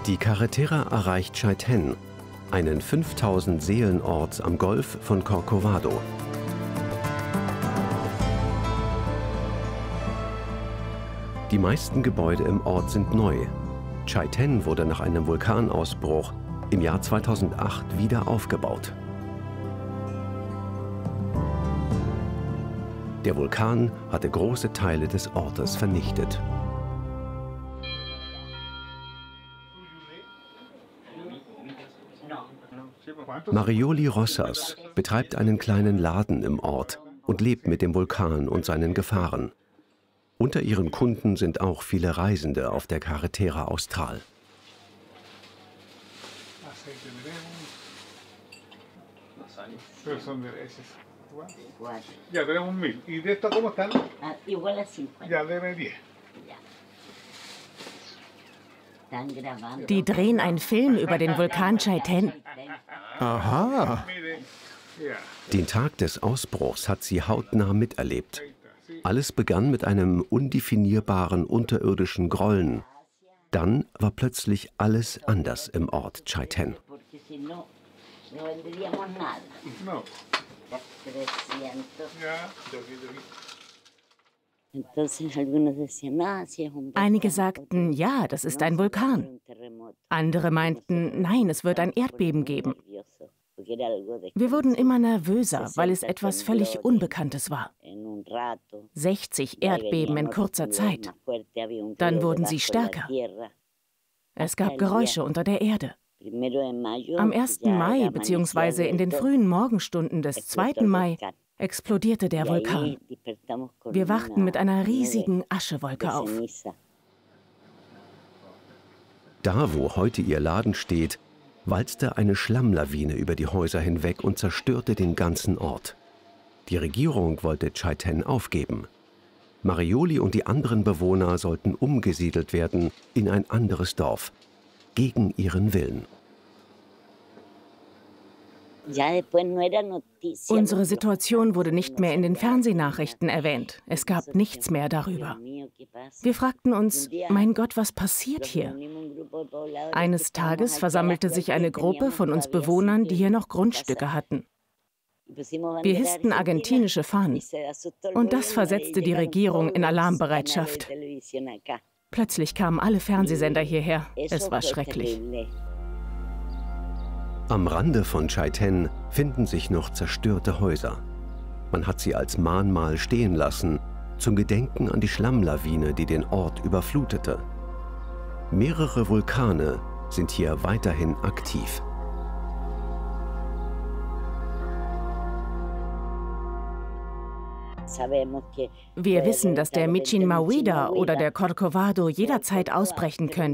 Die Carretera erreicht Chaitén, einen 5000 Seelen-Ort am Golf von Corcovado. Die meisten Gebäude im Ort sind neu. Chaitén wurde nach einem Vulkanausbruch im Jahr 2008 wieder aufgebaut. Der Vulkan hatte große Teile des Ortes vernichtet. Marioli Rosas betreibt einen kleinen Laden im Ort und lebt mit dem Vulkan und seinen Gefahren. Unter ihren Kunden sind auch viele Reisende auf der Carretera Austral. Die drehen einen Film über den Vulkan Chaitén. Aha. Den Tag des Ausbruchs hat sie hautnah miterlebt. Alles begann mit einem undefinierbaren unterirdischen Grollen. Dann war plötzlich alles anders im Ort Chaitén. Einige sagten, ja, das ist ein Vulkan. Andere meinten, nein, es wird ein Erdbeben geben. Wir wurden immer nervöser, weil es etwas völlig Unbekanntes war. 60 Erdbeben in kurzer Zeit. Dann wurden sie stärker. Es gab Geräusche unter der Erde. Am 1. Mai bzw. in den frühen Morgenstunden des 2. Mai explodierte der Vulkan. Wir wachten mit einer riesigen Aschewolke auf. Da, wo heute ihr Laden steht, walzte eine Schlammlawine über die Häuser hinweg und zerstörte den ganzen Ort. Die Regierung wollte Chaitén aufgeben. Marioli und die anderen Bewohner sollten umgesiedelt werden in ein anderes Dorf, gegen ihren Willen. Unsere Situation wurde nicht mehr in den Fernsehnachrichten erwähnt. Es gab nichts mehr darüber. Wir fragten uns, mein Gott, was passiert hier? Eines Tages versammelte sich eine Gruppe von uns Bewohnern, die hier noch Grundstücke hatten. Wir hissten argentinische Fahnen. Und das versetzte die Regierung in Alarmbereitschaft. Plötzlich kamen alle Fernsehsender hierher. Es war schrecklich. Am Rande von Chaitén finden sich noch zerstörte Häuser. Man hat sie als Mahnmal stehen lassen, zum Gedenken an die Schlammlawine, die den Ort überflutete. Mehrere Vulkane sind hier weiterhin aktiv. Wir wissen, dass der Michin Mauida oder der Corcovado jederzeit ausbrechen könnte.